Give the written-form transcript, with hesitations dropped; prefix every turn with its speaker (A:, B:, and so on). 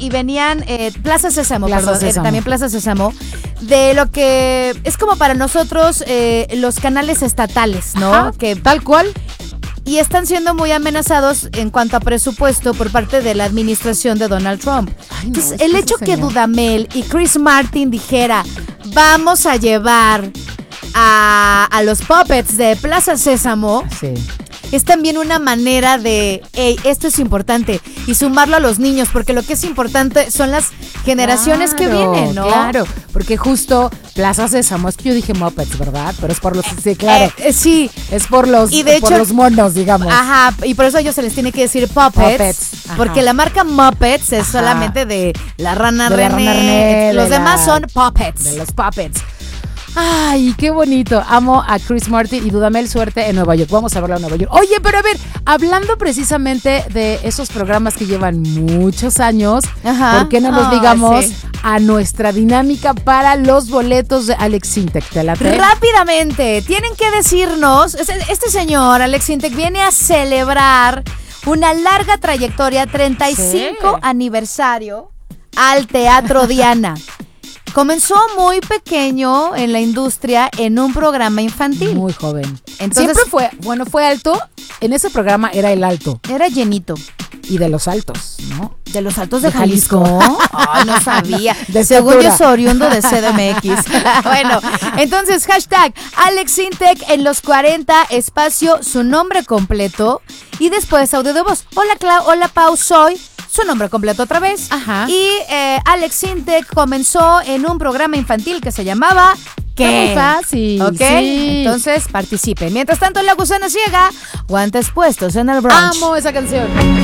A: y venían Plaza Sésamo,
B: Plaza Sésamo.
A: también Plaza Sésamo, de lo que es como para nosotros los canales estatales, ¿no?
B: Ajá,
A: que
B: tal cual.
A: Y están siendo muy amenazados en cuanto a presupuesto por parte de la administración de Donald Trump.
B: Ay, no,
A: Entonces,
B: es
A: el
B: que
A: hecho
B: ese
A: que
B: señor.
A: Dudamel y Chris Martin dijera, vamos a llevar a los puppets de Plaza Sésamo,
B: Sí.
A: es también una manera de, hey, esto es importante, y sumarlo a los niños, porque lo que es importante son las generaciones que vienen, ¿no?
B: Claro, porque justo Plaza Sésamo, es que yo dije Muppets, ¿verdad? Pero es por los, sí, claro,
A: Sí.
B: es por los,
A: Y de
B: por
A: hecho-
B: los monos, digamos.
A: Ajá, y por eso a ellos se les tiene que decir puppets,
B: Puppets, ajá.
A: porque la marca Muppets es
B: Ajá.
A: solamente de la rana
B: De la
A: René,
B: Rana René,
A: los
B: de
A: demás
B: la-
A: son puppets.
B: De los puppets. Ay, qué bonito. Amo a Chris Martin y Dudamel, suerte en Nueva York. Vamos a verla en Nueva York. Oye, pero a ver, hablando precisamente de esos programas que llevan muchos años,
A: Ajá.
B: ¿por qué no nos
A: Ay,
B: digamos
A: sí.
B: a nuestra dinámica para los boletos de Alex Sintek? ¿Te late?
A: Rápidamente, tienen que decirnos, este señor, Alex Sintek, viene a celebrar una larga trayectoria, 35
B: Sí.
A: aniversario al Teatro Diana. Comenzó muy pequeño en la industria en un programa infantil.
B: Muy joven.
A: Entonces-
B: Siempre fue alto. En ese programa era el alto
A: Era llenito.
B: y de los altos, ¿no?
A: ¿De los Altos de
B: ¿De Jalisco?
A: Jalisco? Ay, no sabía.
B: De
A: Según yo
B: estatura.
A: es oriundo de CDMX. Bueno, entonces, hashtag Alex Sintek en los 40, espacio, su nombre completo. Y después audio de voz. Hola, hola, Pau, soy... Su nombre completo otra vez.
B: Ajá.
A: Y Alex Sintek comenzó en un programa infantil que se llamaba...
B: Está muy fácil,
A: ¿Ok?
B: sí.
A: Entonces, participen. Mientras tanto, la gusana ciega, guantes puestos en el brunch.
B: Amo esa canción.